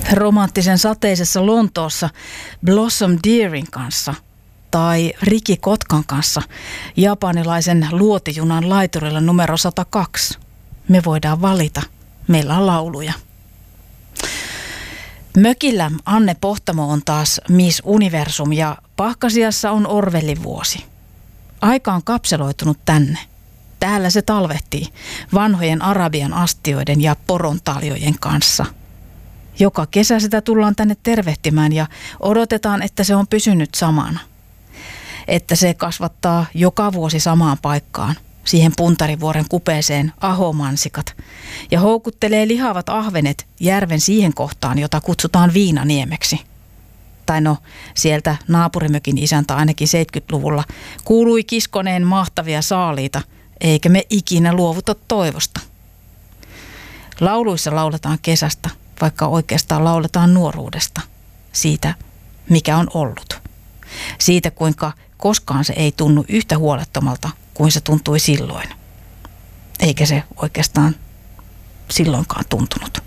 romanttisen sateisessa Lontoossa Blossom Deerin kanssa tai Riki Kotkan kanssa japanilaisen luotijunan laiturilla numero 102. Me voidaan valita. Meillä on lauluja. Mökillä Anne Pohtamo on taas Miss Universum ja Pahkasiassa on Orwellin vuosi. Aika on kapseloitunut tänne. Täällä se talvehtii vanhojen Arabian astioiden ja porontaljojen kanssa. Joka kesä sitä tullaan tänne tervehtimään ja odotetaan, että se on pysynyt samana. Että se kasvattaa joka vuosi samaan paikkaan, siihen Puntarivuoren kupeeseen ahomansikat, ja houkuttelee lihavat ahvenet järven siihen kohtaan, jota kutsutaan Viinaniemeksi. Tai no, sieltä naapurimökin isäntä ainakin 70-luvulla kuului kiskoneen mahtavia saaliita, eikä me ikinä luovuta toivosta. Lauluissa lauletaan kesästä, vaikka oikeastaan lauletaan nuoruudesta, siitä mikä on ollut. Siitä kuinka koskaan se ei tunnu yhtä huolettomalta kuin se tuntui silloin. Eikä se oikeastaan silloinkaan tuntunut.